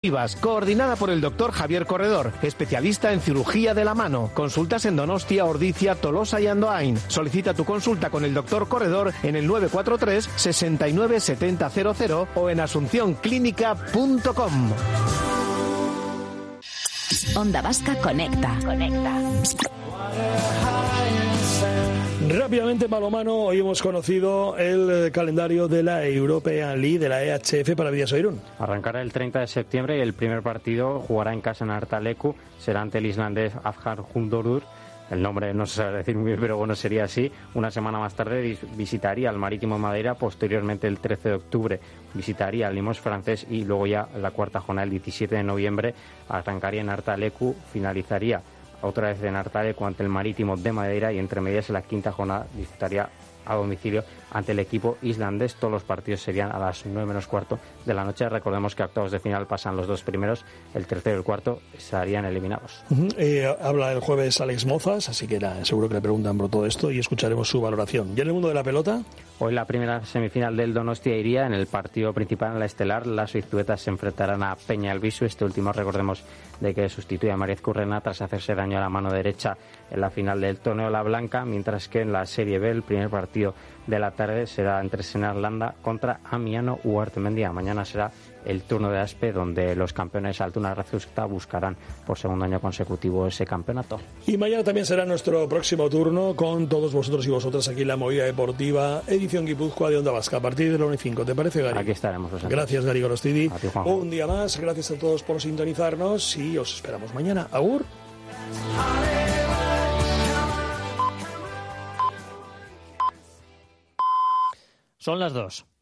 Coordinada por el doctor Javier Corredor, especialista en cirugía de la mano. Consultas en Donostia, Ordizia, Tolosa y Andoain. Solicita tu consulta con el doctor Corredor en el 943 69 70 00 o en asuncionclínica.com. Onda Vasca Conecta. Rápidamente, balonmano, hoy hemos conocido el calendario de la European League, de la EHF para Bidasoa Irún. Arrancará el 30 de septiembre y el primer partido jugará en casa en Artalecu, será ante el islandés Afjar Hundodur. El nombre no se sabe decir muy bien, pero bueno, sería así. Una semana más tarde visitaría al Marítimo Madeira, posteriormente el 13 de octubre visitaría al Limoges francés y luego ya la cuarta jornada, el 17 de noviembre, arrancaría en Artalecu, finalizaría otra vez en Artalecu ante el Marítimo de Madeira y entre medias en la quinta jornada disputaría a domicilio ante el equipo islandés. Todos los partidos serían a las 9 menos cuarto de la noche. Recordemos que a octavos de final pasan los dos primeros, el tercero y el cuarto estarían eliminados. Habla el jueves Alex Mozas, así que seguro que le preguntan por todo esto y escucharemos su valoración. ¿Y en el mundo de la pelota? Hoy la primera semifinal del Donostia iría en el partido principal en la estelar. Las Iztuetas se enfrentarán a Peña Albisu. Este último, recordemos, de que sustituye a María Currena tras hacerse daño a la mano derecha en la final del torneo La Blanca, mientras que en la Serie B el primer partido de la tarde será entre Senarlanda contra Amiano Uartemendia. Mañana será el turno de Aspe, donde los campeones Altuna Razusta buscarán por segundo año consecutivo ese campeonato. Y mañana también será nuestro próximo turno con todos vosotros y vosotras aquí en la Movida Deportiva, edición Guipúzcoa de Onda Vasca, a partir de la 1:05. ¿Te parece, Gary? Aquí estaremos. Gracias, Gary Gorostidi. A ti, Juan. Un día más, gracias a todos por sintonizarnos y os esperamos mañana. Agur. Son las 2.